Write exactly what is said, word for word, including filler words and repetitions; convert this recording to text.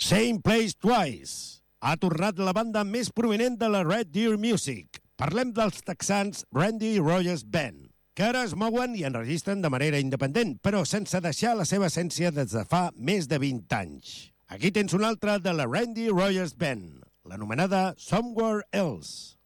Same Place Twice. Ha tornat la banda més prominent de la Red Deer Music. Parlem dels texans Randy Rogers Band, que ara es mouen i enregistren de manera independent, però sense deixar la seva essència des de fa més de vint anys. Aquí tens una altra de la Randy Rogers Band, l'anomenada Somewhere Else.